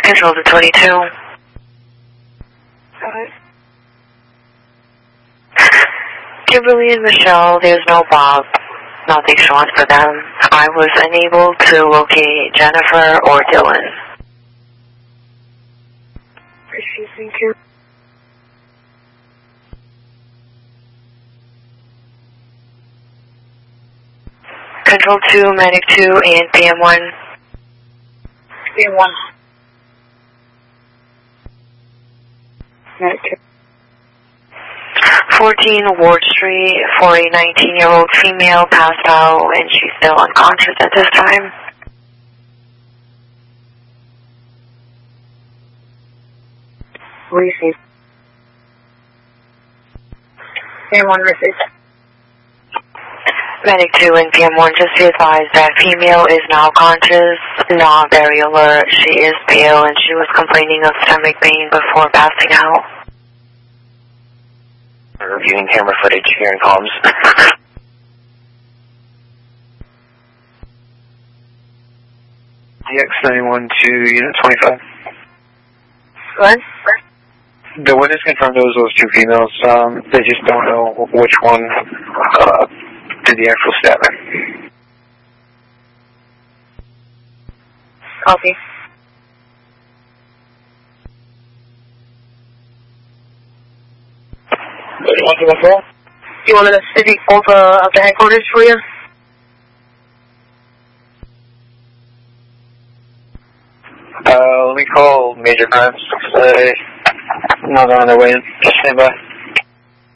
Control to 22. Alright. Kimberly and Michelle, there's no Bob. Nothing showing for them. I was unable to locate Jennifer or Dylan. Appreciate, thank you. Control 2, Medic 2, and PM1. PM1. Medic 2. 14 Ward Street for a 19-year-old female passed out and she's still unconscious at this time. What do you see? PM1 received. Medic 2 and PM1, just be advised that female is now conscious, not very alert. She is pale and she was complaining of stomach pain before passing out. Reviewing camera footage here in comms. DX91 to Unit 25. What? The witness confirmed those two females. They just don't know which one did the actual stabbing. Copy. What do you want to control? You wanted a specific photo of the headquarters for you? Let me call Major Crimes. No, they're on their way in. Just stand by.